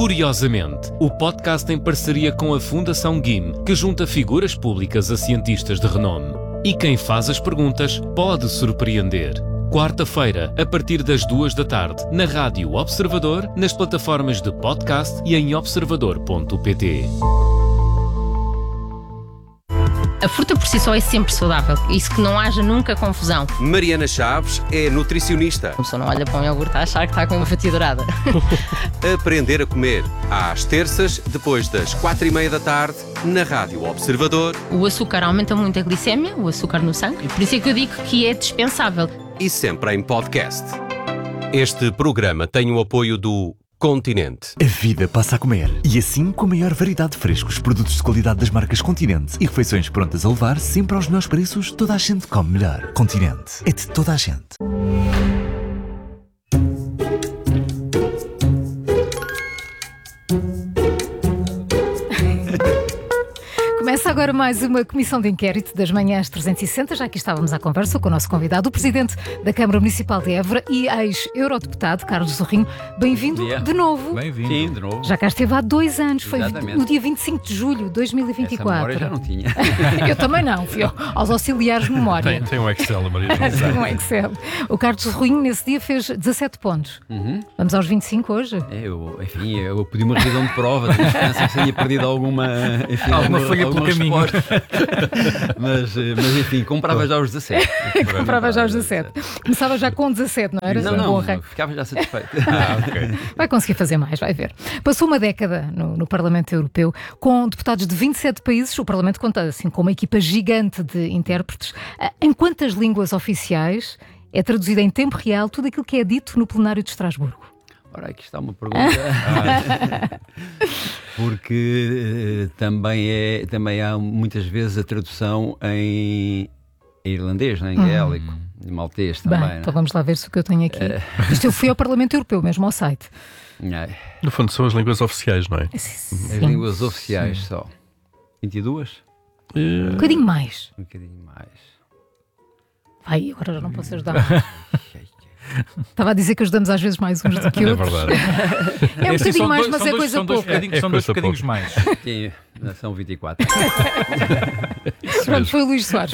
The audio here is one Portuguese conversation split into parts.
Curiosamente, o podcast em parceria com a Fundação GIM, que junta figuras públicas a cientistas de renome. E quem faz as perguntas pode surpreender. Quarta-feira, a partir das 14h, na Rádio Observador, nas plataformas de podcast e em observador.pt. A fruta por si só é sempre saudável. Isso que não haja nunca confusão. Mariana Chaves é nutricionista. A pessoa não olha para um iogurte a achar que está com uma fatia dourada. Aprender a comer. Às terças, depois das 16h30, na Rádio Observador. O açúcar aumenta muito a glicémia, o açúcar no sangue. Por isso é que eu digo que é dispensável. E sempre em podcast. Este programa tem o apoio do Continente. A vida passa a comer. E assim, com a maior variedade de frescos, produtos de qualidade das marcas Continente e refeições prontas a levar, sempre aos melhores preços, toda a gente come melhor. Continente. É de toda a gente. Começa agora mais uma comissão de inquérito das manhãs 360. Já aqui estávamos à conversa com o nosso convidado, o Presidente da Câmara Municipal de Évora e ex-eurodeputado Carlos Zorrinho. Bem-vindo de novo. Bem-vindo. Sim, de novo. Já cá esteve há 2 anos, foi Exatamente. no dia 25 de julho de 2024. Essa memória já não tinha. Eu também não, fui aos auxiliares de memória. Tem um Excel, Maria. Tem um Excel. O Carlos Zorrinho nesse dia fez 17 pontos. Vamos aos 25 hoje? Eu pedi uma revisão de prova, tinha esperança que se tinha perdido alguma folha pelo caminho. mas enfim, comprava já os 17. Comprava já os 17. Começava já com 17, não era? Não, ficava já satisfeito. Ok. Vai conseguir fazer mais, vai ver. Passou uma década no Parlamento Europeu, com deputados de 27 países. O Parlamento conta assim com uma equipa gigante de intérpretes. Em quantas línguas oficiais é traduzido em tempo real tudo aquilo que é dito no plenário de Estrasburgo? Ora, aqui está uma pergunta. Porque também há muitas vezes a tradução em irlandês, em gaélico, em maltês também. Bem, então vamos lá ver se o que eu tenho aqui. Isto eu fui ao Parlamento Europeu, mesmo ao site. No fundo são as línguas oficiais, não é? As línguas oficiais só. 22? Um bocadinho mais. Um bocadinho mais. Vai, agora já não posso ajudar. Estava a dizer que ajudamos às vezes mais uns do que outros. É verdade. É um bocadinho mais, mas é coisa pouca. São dois bocadinhos mais. Sim, são 24. Pronto, foi o Luís Soares.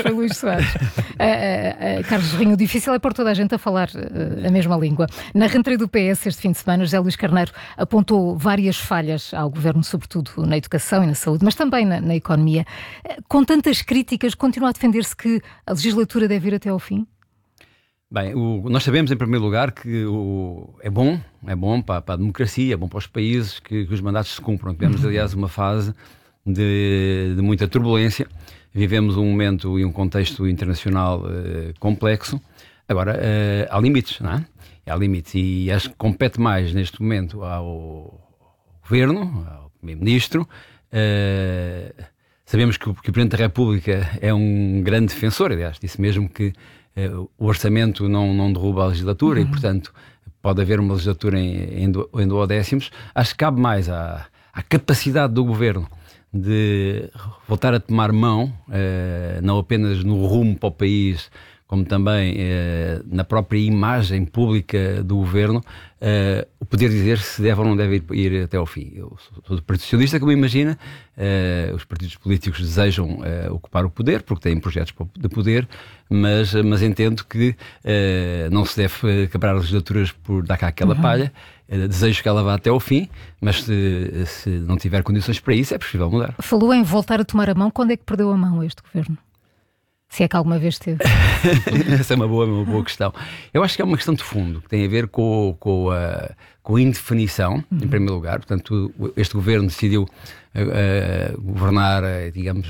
Carlos Zorrinho, o difícil é pôr toda a gente a falar a mesma língua. Na rentrée do PS este fim de semana, José Luís Carneiro apontou várias falhas ao governo, sobretudo na educação e na saúde, mas também na economia. Com tantas críticas, continua a defender-se que a legislatura deve ir até ao fim? Bem, nós sabemos, em primeiro lugar, que é bom para a democracia, é bom para os países que os mandatos se cumpram. Tivemos, aliás, uma fase de muita turbulência. Vivemos um momento e um contexto internacional complexo. Agora, há limites, não é? Há limites e acho que compete mais, neste momento, ao Governo, ao Primeiro-Ministro. Sabemos que o Presidente da República é um grande defensor, aliás, disse mesmo que o orçamento não derruba a legislatura e, portanto, pode haver uma legislatura em duodécimos. Acho que cabe mais à capacidade do Governo de voltar a tomar mão, não apenas no rumo para o país, como também na própria imagem pública do Governo, o poder dizer se deve ou não deve ir até ao fim. Eu sou do Partido Socialista, como imagina, os partidos políticos desejam ocupar o poder, porque têm projetos de poder, mas entendo que não se deve acabar as legislaturas por dar cá aquela palha. Desejo que ela vá até ao fim, mas se não tiver condições para isso, é possível mudar. Falou em voltar a tomar a mão. Quando é que perdeu a mão este Governo? Se é que alguma vez teve. Essa é uma boa questão. Eu acho que é uma questão de fundo, que tem a ver com a indefinição, em primeiro lugar. Portanto, este Governo decidiu governar, digamos,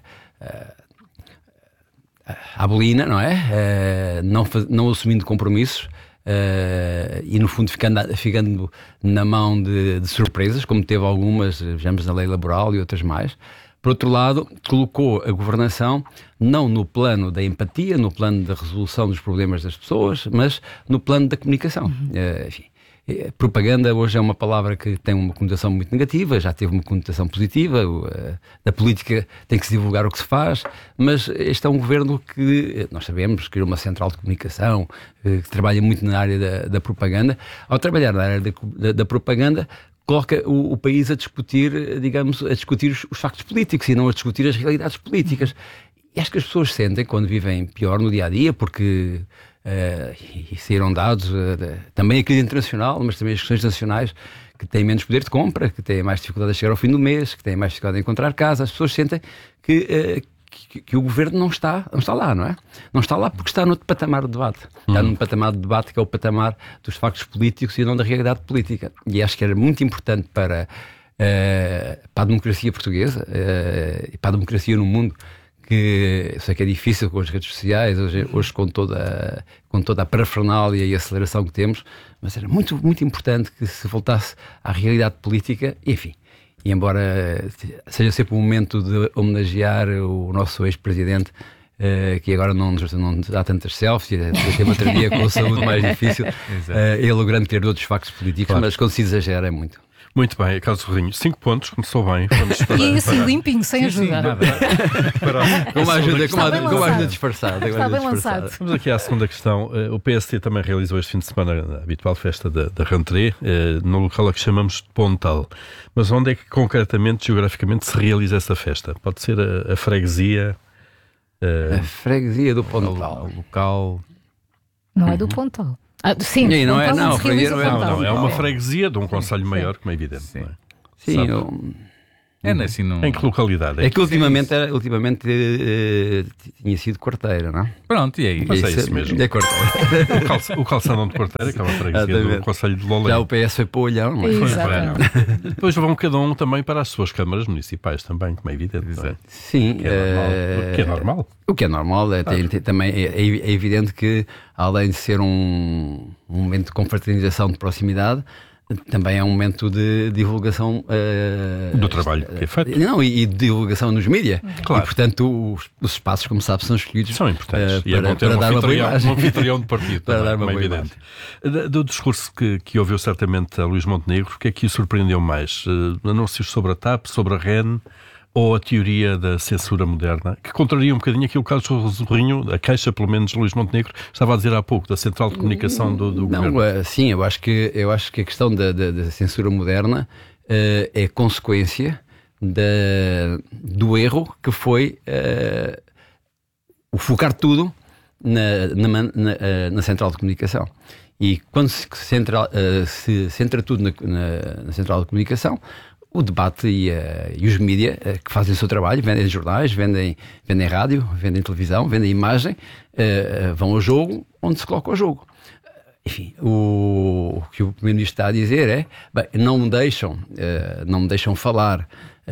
à bolina, não é? Não assumindo compromissos. E no fundo ficando na mão de surpresas, como teve algumas, vejamos, na lei laboral e outras mais. Por outro lado, colocou a governação não no plano da empatia, no plano da resolução dos problemas das pessoas, mas no plano da comunicação. Enfim, propaganda hoje é uma palavra que tem uma conotação muito negativa, já teve uma conotação positiva. Da política tem que se divulgar o que se faz, mas este é um governo que, nós sabemos, criou uma central de comunicação, que trabalha muito na área da propaganda. Ao trabalhar na área da propaganda, coloca o país a discutir, digamos, a discutir os factos políticos e não a discutir as realidades políticas. E acho que as pessoas sentem, quando vivem pior no dia-a-dia, porque e saíram dados, também a crise internacional, mas também as questões nacionais, que têm menos poder de compra, que têm mais dificuldade a chegar ao fim do mês, que têm mais dificuldade em encontrar casa. As pessoas sentem que o governo não está lá, não é? Não está lá porque está noutro patamar de debate. Está num patamar de debate que é o patamar dos factos políticos e não da realidade política. E acho que era muito importante para a democracia portuguesa e para a democracia no mundo, que eu sei que é difícil com as redes sociais, hoje com toda a parafernália e a aceleração que temos, mas era muito, muito importante que se voltasse à realidade política, enfim. E embora seja sempre um momento de homenagear o nosso ex-presidente, que agora não dá tantas selfies, teve outra dia com a saúde mais difícil, ele é o grande criador dos factos políticos, claro. Mas quando se exagera é muito. Muito bem, Carlos Sorrinho, 5 pontos, começou bem. E assim, limpinho, sem ajuda. Com uma ajuda disfarçada. Está bem lançado. Vamos aqui à segunda questão. O PST também realizou este fim de semana a habitual festa da rentrée, no local a que chamamos de Pontal. Mas onde é que concretamente, geograficamente, se realiza essa festa? Pode ser a freguesia? A freguesia do Pontal. O local... Não é do Pontal. Sim, não é uma freguesia de um concelho maior, como é evidente. Sim, não é? Sim, assim, não... Em que localidade? É que ultimamente tinha sido Quarteira, não é? Pronto, e aí? Mas é isso mesmo. É Quarteira. O calçadão de Quarteira, que é uma freguesia do concelho de Lolé. Já o PS foi para o Olhão, não é? Depois vão cada um também para as suas câmaras municipais também, como é evidente. É? Sim. O que é normal. O que é normal, também é evidente que, além de ser um momento de confraternização de proximidade, também é um momento de divulgação do trabalho que é feito. E de divulgação nos mídias. Claro. E, portanto, os espaços, como sabe, são escolhidos. São importantes. Para dar uma boa imagem. Um anfitrião de partido. Para dar uma boa imagem. Do discurso que ouviu certamente a Luís Montenegro, o que é que o surpreendeu mais? Anúncios sobre a TAP, sobre a REN, ou a teoria da censura moderna, que contraria um bocadinho aquilo que Carlos Sorrinho, a queixa, pelo menos, de Luís Montenegro, estava a dizer há pouco, da central de comunicação do governo? Sim, eu acho que a questão da censura moderna é consequência do erro que foi o focar tudo na central de comunicação. E quando se centra tudo na central de comunicação, o debate e os mídias que fazem o seu trabalho, vendem jornais, vendem rádio, vendem televisão, vendem imagem, vão ao jogo onde se coloca o jogo. Enfim, o que o Primeiro-Ministro está a dizer é: bem, não me deixam falar,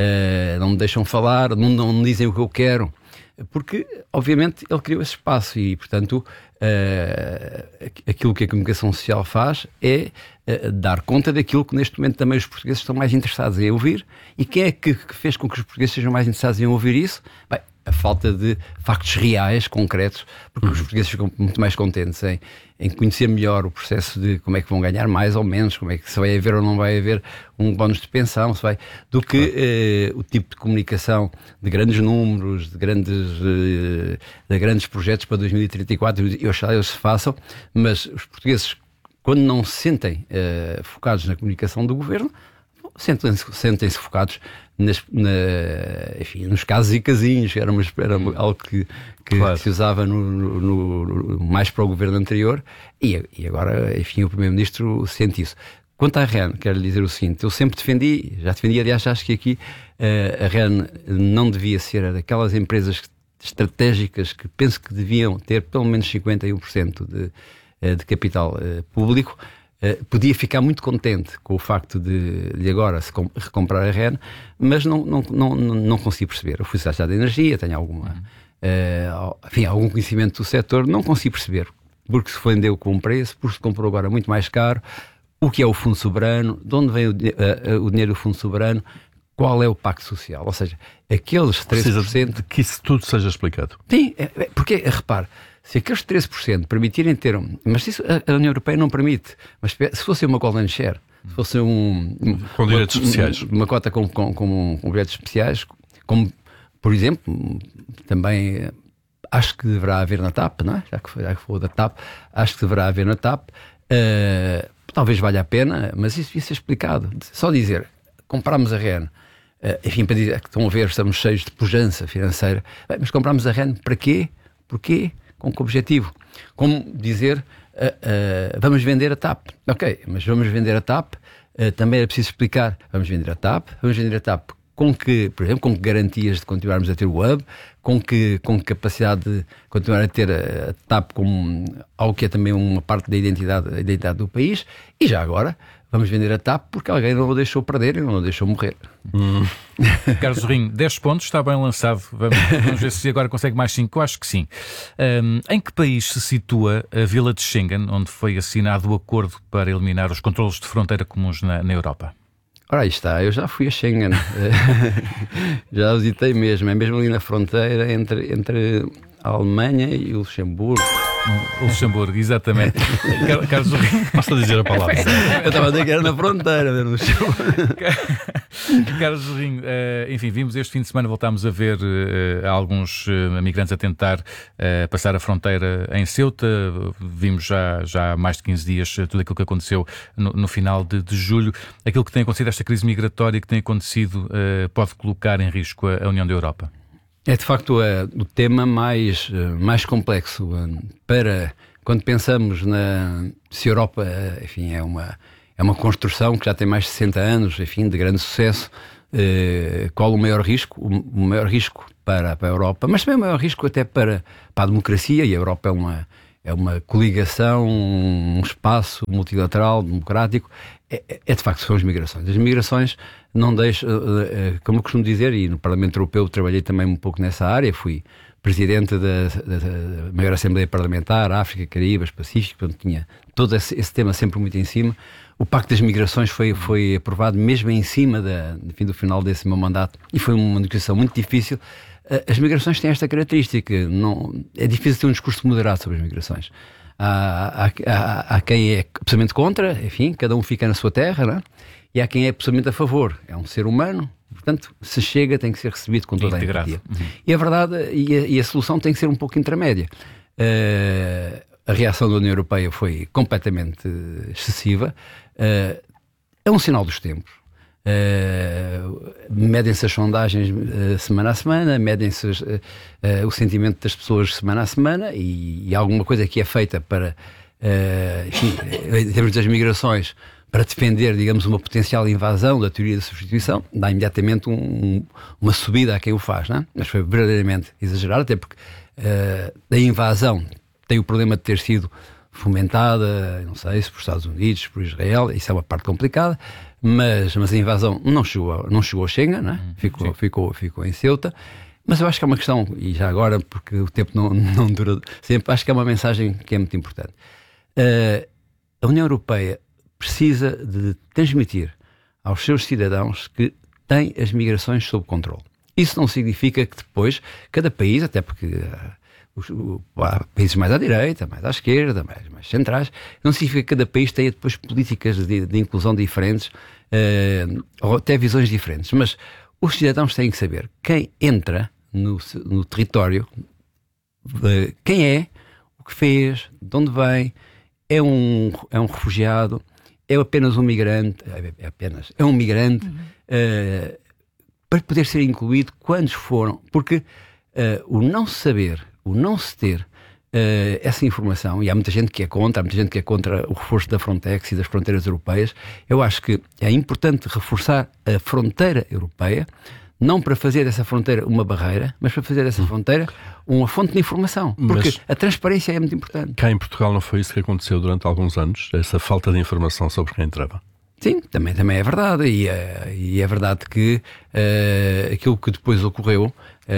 não me dizem o que eu quero, porque, obviamente, ele criou esse espaço e, portanto, aquilo que a comunicação social faz é dar conta daquilo que neste momento também os portugueses estão mais interessados em ouvir. E quem é que fez com que os portugueses sejam mais interessados em ouvir isso? Bem, a falta de factos reais, concretos, porque os portugueses ficam muito mais contentes em conhecer melhor o processo de como é que vão ganhar mais ou menos, como é que se vai haver ou não vai haver um bónus de pensão, do que o tipo de comunicação de grandes números, de grandes projetos para 2034. Eu acho que eles se façam, mas os portugueses, quando não se sentem focados na comunicação do governo, sentem-se focados enfim, nos casos e casinhos. Era algo que se usava mais para o governo anterior e agora, enfim, o Primeiro-Ministro sente isso. Quanto à REN, quero lhe dizer o seguinte: eu sempre defendi, aliás, acho que aqui a REN não devia ser daquelas empresas estratégicas que penso que deviam ter pelo menos 51% de capital público. Podia ficar muito contente com o facto de agora se recomprar a REN, mas não consegui perceber. Eu fui secretário de Energia, tenho algum conhecimento do setor, não consegui perceber porque se vendeu com um preço, porque se comprou agora muito mais caro, o que é o Fundo Soberano, de onde vem o dinheiro do Fundo Soberano, qual é o pacto social, ou seja, aqueles 13%... Precisa de que isso tudo seja explicado. Sim, porque, repare, se aqueles 13% permitirem ter... Mas isso a União Europeia não permite. Mas se fosse uma golden share, se fosse com direitos especiais. Uma cota com direitos especiais, como, por exemplo, também acho que deverá haver na TAP, não é? Já que falou da TAP, acho que deverá haver na TAP. talvez valha a pena, mas isso devia ser explicado. Só dizer, comprámos a REN, enfim, para dizer que estão a ver, estamos cheios de pujança financeira, mas comprámos a REN para quê? Porquê? Com que objetivo? Como dizer, vamos vender a TAP. Ok, mas vamos vender a TAP, também é preciso explicar, vamos vender a TAP com que, por exemplo, com que garantias de continuarmos a ter o hub, com que capacidade de continuar a ter a TAP como algo que é também uma parte da identidade do país, e já agora vamos vender a TAP porque alguém não o deixou perder e não o deixou morrer. Carlos Zorrinho, 10 pontos, está bem lançado. Vamos ver se agora consegue mais 5. Eu acho que sim. Em que país se situa a Vila de Schengen, onde foi assinado o acordo para eliminar os controlos de fronteira comuns na Europa? Ora, aí está, eu já fui a Schengen, já visitei mesmo, é mesmo ali na fronteira entre a Alemanha e o Luxemburgo. O Luxemburgo, exatamente. Carlos Zorrinho. Basta dizer a palavra. Eu estava a dizer que era na fronteira, no Luxemburgo. Carlos Zorrinho, enfim, vimos este fim de semana, voltámos a ver alguns migrantes a tentar passar a fronteira em Ceuta. Vimos já há mais de 15 dias tudo aquilo que aconteceu no final de julho. Aquilo que tem acontecido, esta crise migratória que tem acontecido, pode colocar em risco a União da Europa? É de facto o tema mais complexo para quando pensamos se a Europa, enfim, é uma construção que já tem mais de 60 anos, enfim, de grande sucesso. Qual o maior risco? O maior risco para a Europa, mas também o maior risco até para a democracia, e a Europa é uma coligação, um espaço multilateral, democrático. É de facto, são as migrações. As migrações não deixam, como eu costumo dizer, e no Parlamento Europeu trabalhei também um pouco nessa área, fui presidente da maior Assembleia Parlamentar, África, Caraíbas, Pacífico, onde tinha todo esse tema sempre muito em cima. O Pacto das Migrações foi aprovado mesmo em cima do final desse meu mandato, e foi uma negociação muito difícil. As migrações têm esta característica, é difícil ter um discurso moderado sobre as migrações. Há quem é absolutamente contra, enfim, cada um fica na sua terra, não é? E há quem é absolutamente a favor. É um ser humano, portanto, se chega, tem que ser recebido com toda a empatia. E a verdade, e a solução tem que ser um pouco intermédia. A reação da União Europeia foi completamente excessiva. É um sinal dos tempos. Medem-se as sondagens semana a semana, medem-se o sentimento das pessoas semana a semana, e alguma coisa que é feita para, enfim, em termos das migrações, para defender, digamos, uma potencial invasão da teoria da substituição, dá imediatamente uma subida a quem o faz, não é? Mas foi verdadeiramente exagerado, até porque a invasão tem o problema de ter sido fomentada, não sei se por Estados Unidos, por Israel, isso é uma parte complicada, mas a invasão não chegou a Schengen, não é? Ficou em Ceuta. Mas eu acho que é uma questão, e já agora, porque o tempo não dura sempre, acho que é uma mensagem que é muito importante. A União Europeia precisa de transmitir aos seus cidadãos que tem as migrações sob controle. Isso não significa que depois cada país, até porque há países mais à direita, mais à esquerda, mais centrais, não significa que cada país tenha depois políticas de inclusão diferentes, ou até visões diferentes, mas os cidadãos têm que saber quem entra no território, quem é, o que fez, de onde vem, é um refugiado, é apenas um migrante, é um migrante, para poder ser incluído quantos foram, porque o não saber, o não se ter essa informação, e há muita gente que é contra, o reforço da Frontex e das fronteiras europeias. Eu acho que é importante reforçar a fronteira europeia, não para fazer dessa fronteira uma barreira, mas para fazer dessa fronteira uma fonte de informação, porque a transparência é muito importante. Cá em Portugal não foi isso que aconteceu durante alguns anos, essa falta de informação sobre quem entrava? Sim, também é verdade, e é verdade que aquilo que depois ocorreu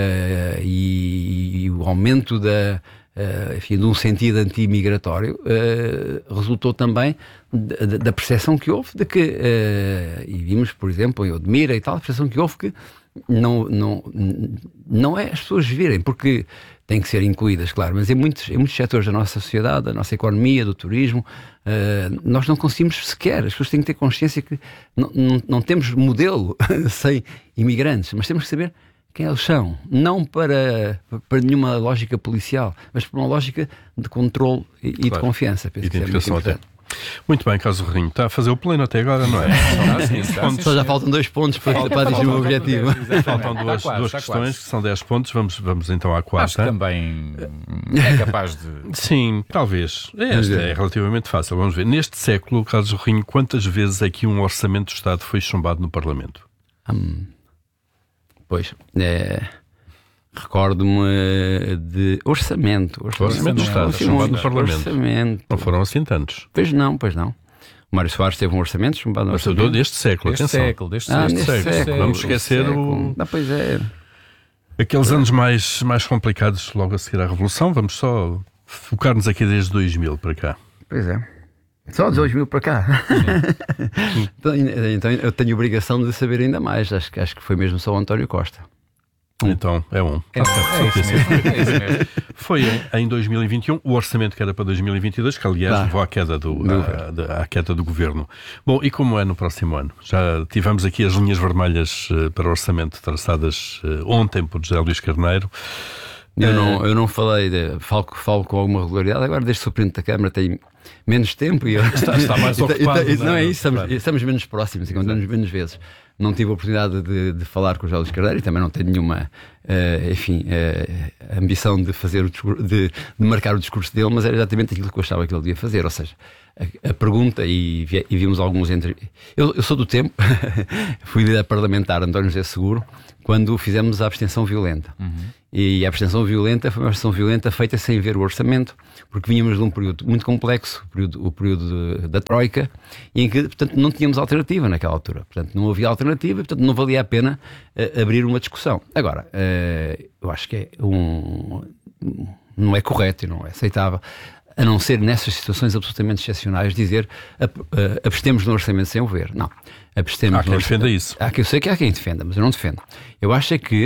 e o aumento enfim, de um sentido anti-migratório resultou também da percepção que houve de que, e vimos, por exemplo, em Odmira e tal, a percepção que houve que não é as pessoas virem, porque têm que ser incluídas, claro, mas em muitos setores da nossa sociedade, da nossa economia, do turismo, nós não conseguimos sequer, as pessoas têm que ter consciência que não temos modelo sem imigrantes, mas temos que saber quem eles são, não para nenhuma lógica policial, mas para uma lógica de controle e de confiança. Penso que isso é muito importante. Muito bem, Carlos Rinho, está a fazer o pleno até agora, não é? Só já faltam 2 pontos para atingir o objetivo. Faltam duas questões, que são 10 pontos. Vamos então à quarta. Acho que também é capaz de... Sim, talvez. Esta é relativamente fácil. Vamos ver. Neste século, Carlos Rinho, quantas vezes é que um orçamento do Estado foi chumbado no Parlamento? Pois, recordo-me de orçamento do Estado, chumbado no Parlamento. Orçamento. Não foram assim tantos. Pois não. O Mário Soares teve um orçamento chumbado no orçamento. Deste século, Deste atenção. século. Vamos esquecer Pois é. aqueles anos mais complicados logo a seguir à Revolução. Vamos só focar-nos aqui desde 2000 para cá. Pois é. Só de 2000 para cá. Então eu tenho a obrigação de saber ainda mais. Acho que foi mesmo só o António Costa. Então, é um. É isso mesmo. Foi em 2021 o orçamento que era para 2022, que aliás levou à queda do governo. Bom, e como é no próximo ano? Já tivemos aqui as linhas vermelhas para o orçamento traçadas ontem por José Luís Carneiro. Eu não falei, falo com alguma regularidade. Agora, desde que sou Presidente da Câmara, tenho menos tempo e está mais ocupado. Não é isso, estamos menos próximos, encontramos menos vezes. Não tive a oportunidade de falar com o José Luís Carneiro e também não tenho nenhuma ambição de fazer de marcar o discurso dele, mas era exatamente aquilo que eu achava que ele devia fazer. Ou seja, a pergunta, e vimos alguns entre. Eu sou do tempo, fui líder parlamentar António José Seguro, quando fizemos a abstenção violenta. E a abstenção violenta foi uma abstenção violenta feita sem ver o orçamento, porque vínhamos de um período muito complexo, o período da Troika, em que, portanto, não tínhamos alternativa naquela altura. Portanto, não havia alternativa e, portanto, não valia a pena abrir uma discussão. Agora, eu acho que não é correto e não é aceitável, a não ser nessas situações absolutamente excepcionais, dizer abstemos no orçamento sem o ver. Não. Abstemos há quem defenda isso. Eu sei que há quem defenda, mas eu não defendo. Eu acho é que